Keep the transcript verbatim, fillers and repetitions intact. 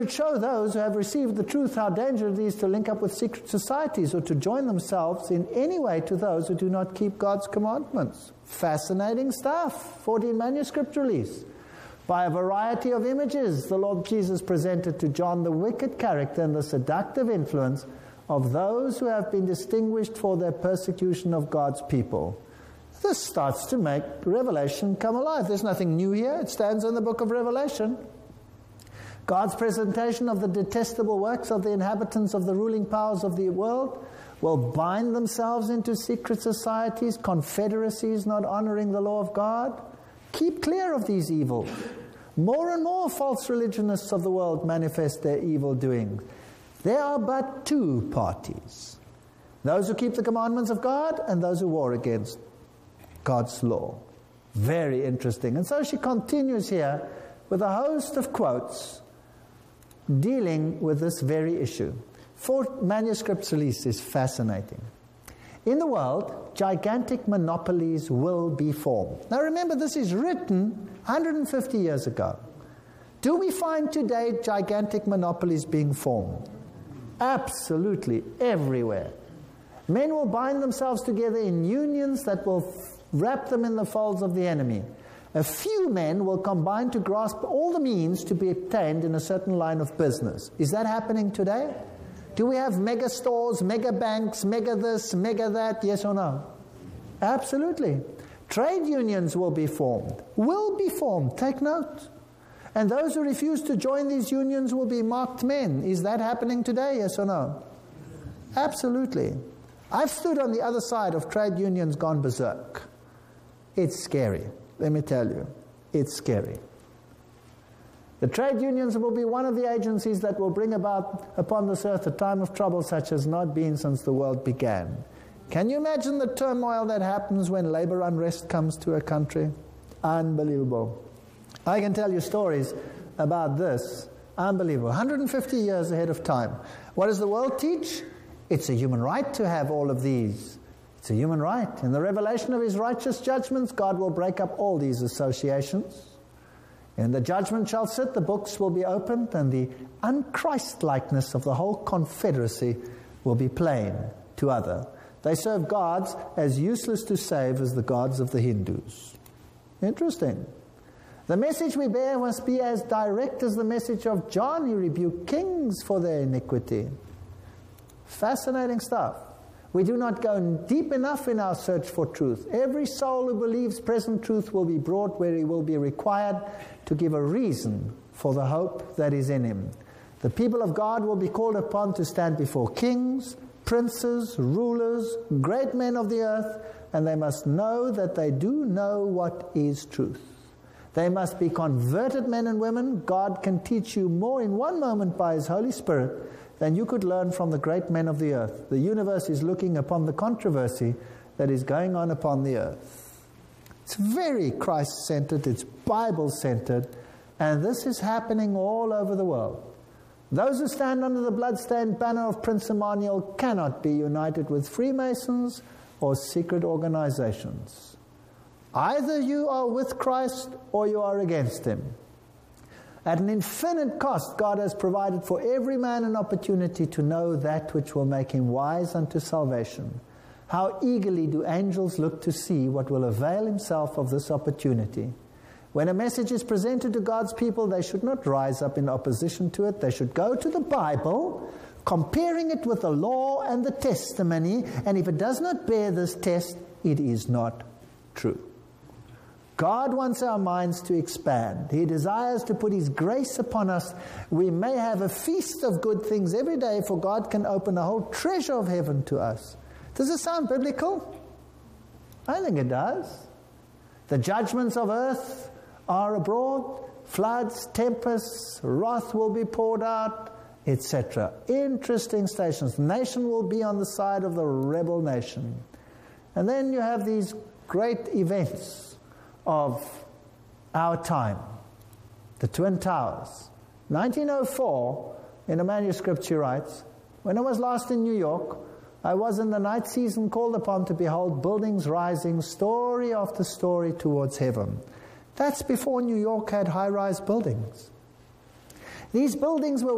show those who have received the truth how dangerous it is to link up with secret societies or to join themselves in any way to those who do not keep God's commandments. Fascinating stuff. fourteen manuscript release. By a variety of images, the Lord Jesus presented to John the wicked character and the seductive influence of those who have been distinguished for their persecution of God's people. This starts to make Revelation come alive. There's nothing new here. It stands in the book of Revelation. God's presentation of the detestable works of the inhabitants of the ruling powers of the world will bind themselves into secret societies, confederacies not honoring the law of God. Keep clear of these evils. More and more false religionists of the world manifest their evil doings. There are but two parties: those who keep the commandments of God and those who war against God's law. Very interesting. And so she continues here with a host of quotes dealing with this very issue. Four manuscripts released is fascinating. In the world, gigantic monopolies will be formed. Now remember, this is written one hundred fifty years ago. Do we find today gigantic monopolies being formed? Absolutely, everywhere. Men will bind themselves together in unions that will wrap them in the folds of the enemy. A few men will combine to grasp all the means to be obtained in a certain line of business. Is that happening today? Do we have mega stores, mega banks, mega this, mega that? Yes or no? Absolutely. Trade unions will be formed. Will be formed. Take note. And those who refuse to join these unions will be marked men. Is that happening today? Yes or no? Absolutely. I've stood on the other side of trade unions gone berserk. It's scary. Let me tell you. It's scary. The trade unions will be one of the agencies that will bring about upon this earth a time of trouble such as not been since the world began. Can you imagine the turmoil that happens when labor unrest comes to a country? Unbelievable. I can tell you stories about this. Unbelievable. one hundred fifty years ahead of time. What does the world teach? It's a human right to have all of these. It's a human right. In the revelation of his righteous judgments, God will break up all these associations. And the judgment shall sit, the books will be opened, and the unChristlikeness of the whole confederacy will be plain to other. They serve gods as useless to save as the gods of the Hindus. Interesting. The message we bear must be as direct as the message of John, who rebuked kings for their iniquity. Fascinating stuff. We do not go deep enough in our search for truth. Every soul who believes present truth will be brought where he will be required to give a reason for the hope that is in him. The people of God will be called upon to stand before kings, princes, rulers, great men of the earth, and they must know that they do know what is truth. They must be converted men and women. God can teach you more in one moment by His Holy Spirit than you could learn from the great men of the earth. The universe is looking upon the controversy that is going on upon the earth. It's very Christ-centered, it's Bible-centered, and this is happening all over the world. Those who stand under the bloodstained banner of Prince Emmanuel cannot be united with Freemasons or secret organizations. Either you are with Christ or you are against Him. At an infinite cost, God has provided for every man an opportunity to know that which will make him wise unto salvation. How eagerly do angels look to see what will avail himself of this opportunity. When a message is presented to God's people, they should not rise up in opposition to it. They should go to the Bible, comparing it with the law and the testimony, and if it does not bear this test, it is not true. God wants our minds to expand. He desires to put His grace upon us. We may have a feast of good things every day, for God can open a whole treasure of heaven to us. Does it sound biblical? I think it does. The judgments of earth are abroad. Floods, tempests, wrath will be poured out, et cetera. Interesting stations. The nation will be on the side of the rebel nation. And then you have these great events of our time. The Twin Towers. nineteen oh four, in a manuscript she writes, when I was last in New York, I was in the night season called upon to behold buildings rising story after story towards heaven. That's before New York had high-rise buildings. These buildings were